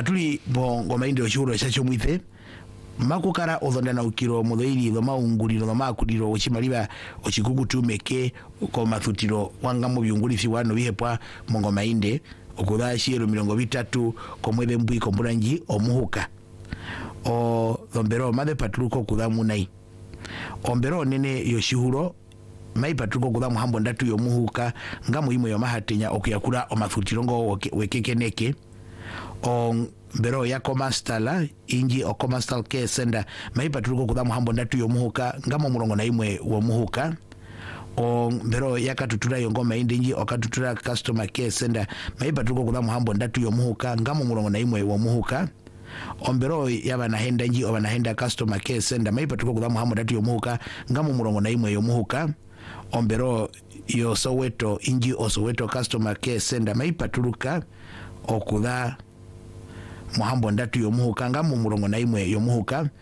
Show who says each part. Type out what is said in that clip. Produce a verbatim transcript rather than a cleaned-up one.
Speaker 1: atuli bo ngoma inde oshuro shacho mwithe makukara odonda na ukiro mudhoiri dho maunguliro dho makudiro ochimaliba ochikukutumeke ko mathutiro wanga mu byungulisi wano bihepwa mongoma inde okuda shiro mirongo bitatu ko mwebe mbui ko mbulanji omuhuka o dombero made patruko kuda munai ombero nene yoshihuro mai patruko kuda muhambo ndatu yomuhuka ngamu imo yomahatenya okuyakura omathutiro ngo wekekeneke on bero ya komastala inji o komastal ke senda mai patruko kuda muhambo ndatu yomuhuka ngamo murongo na imwe wo muhuka o bero ya katutura yongoma indi inji o katutura customer care senda mai patruko kuda muhambo ndatu yomuhuka ngamo murongo na imwe wo muhuka ombero yaba nahenda inji oba nahenda customer care senda mai patruko kuda muhambo ndatu yomuhuka ngamo murongo na imwe yomuhuka ombero yo Soweto inji o Soweto customer care senda mai patruka okuda muhambo ndatu yomuhuka ngamu murongo na imwe yomuhuka